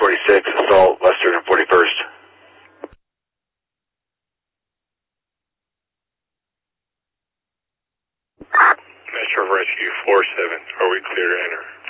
46, assault, Western and 41st. Metro Rescue 47, are we clear to enter?